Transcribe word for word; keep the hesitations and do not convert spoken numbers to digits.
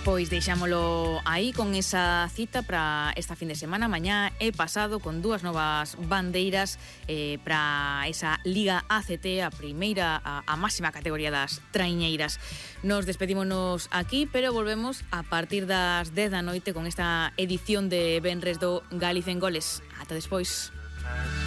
Pois deixámolo aí con esa cita para esta fin de semana, mañá e pasado, con dúas novas bandeiras eh, para esa Liga A C T, a primeira, a, a máxima categoría das traiñeiras. Nos despedímonos aquí, pero volvemos a partir das dez da noite con esta edición de Venres do Galicia en Goles. Ata despois.